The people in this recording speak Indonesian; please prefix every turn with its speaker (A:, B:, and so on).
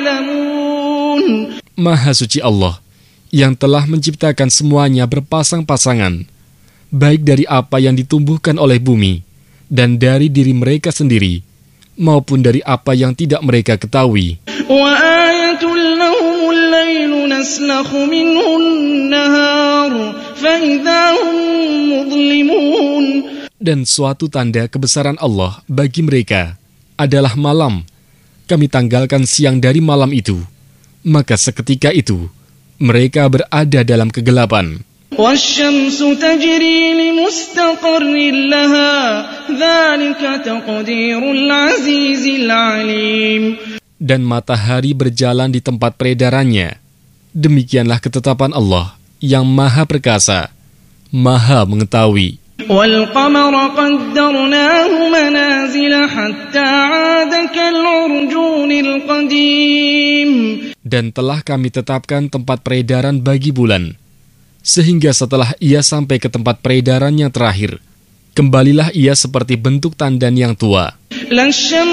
A: يعلمون.
B: Maha suci Allah yang telah menciptakan semuanya berpasang-pasangan, baik dari apa yang ditumbuhkan oleh bumi dan dari diri mereka sendiri, maupun dari apa yang tidak mereka ketahui.
A: وآية لهم الليل نسلخ منه النهار فإذا هم مظلمون.
B: Dan suatu tanda kebesaran Allah bagi mereka adalah malam. Kami tanggalkan siang dari malam itu, maka seketika itu mereka berada dalam kegelapan.
A: والشمس تجري لمستقر لها ذلك تقدير العزيز العليم.
B: Dan matahari berjalan di tempat peredarannya. Demikianlah ketetapan Allah yang maha perkasa, maha mengetahui.
A: والقمر قدرناه منازل حتى عاد كالعرجون القديم.
B: Dan telah kami tetapkan tempat peredaran bagi bulan, sehingga setelah ia sampai ke tempat peredaran yang terakhir, kembalilah ia seperti bentuk tandan yang tua.